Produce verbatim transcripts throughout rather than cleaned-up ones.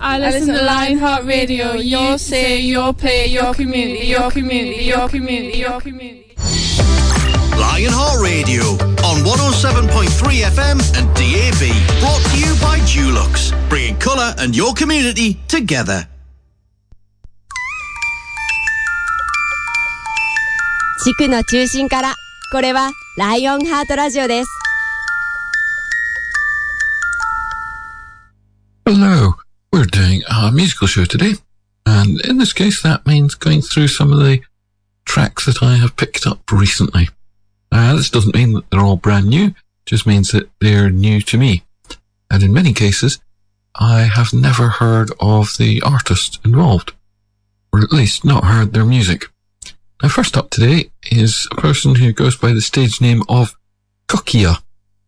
I listen to Lionheart Radio. Your say, your play, your community, your community, your community, your community. Lionheart Radio on one oh seven point three F M and D A B. Brought to you by Dulux, bringing colour and your community together. 地区の中心から、これはライオンハートラジオです。 Hello, we're doing a musical show today, and in this case that means going through some of the tracks that I have picked up recently. Uh, this doesn't mean that they're all brand new, just means that they're new to me. And in many cases, I have never heard of the artist involved, or at least not heard their music. Now, first up today is a person who goes by the stage name of Kokia.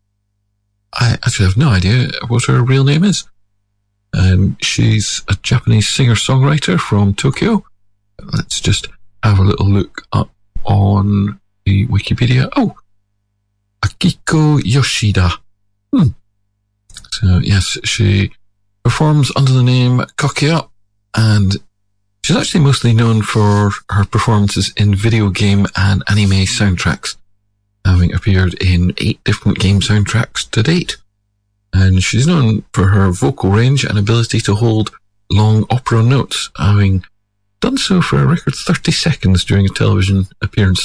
I actually have no idea what her real name is. Um, she's a Japanese singer-songwriter from Tokyo. Let's just have a little look up on the Wikipedia. Oh, Akiko Yoshida. Hmm. So, yes, she performs under the name Kokia, and she's actually mostly known for her performances in video game and anime soundtracks, having appeared in eight different game soundtracks to date. And she's known for her vocal range and ability to hold long opera notes, having done so for a record thirty seconds during a television appearance.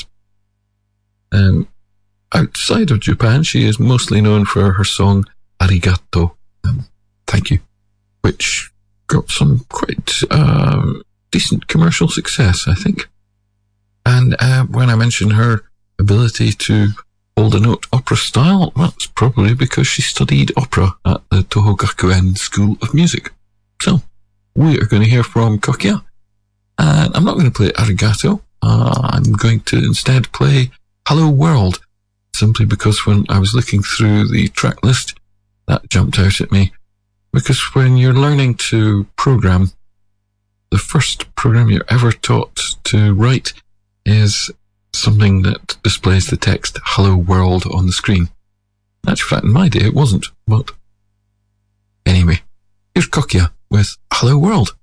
Um, outside of Japan, she is mostly known for her song Arigato, um, thank you, which got some quite uh, decent commercial success, I think. And uh, when I mention her ability to hold a note opera style, that's probably because she studied opera at the Toho Gakuen School of Music. So, we are going to hear from Kokia, and I'm not going to play Arigato. Uh, I'm going to instead play Hello World, simply because when I was looking through the track list, that jumped out at me. Because when you're learning to program, the first program you're ever taught to write is something that displays the text Hello World on the screen. Actually, in my day it wasn't, but anyway, here's Kokia with Hello World.